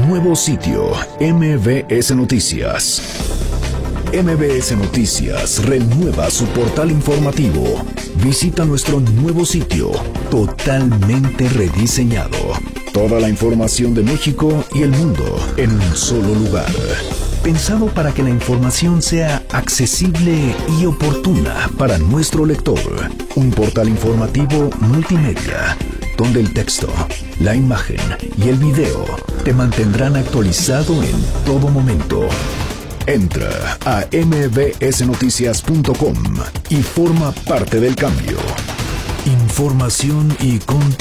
nuevo sitio, MBS Noticias. MBS Noticias renueva su portal informativo. Visita nuestro nuevo sitio, totalmente rediseñado. Toda la información de México y el mundo en un solo lugar. Pensado para que la información sea accesible y oportuna para nuestro lector. Un portal informativo multimedia, donde el texto, la imagen y el video te mantendrán actualizado en todo momento. Entra a mbsnoticias.com y forma parte del cambio. Información y contenido.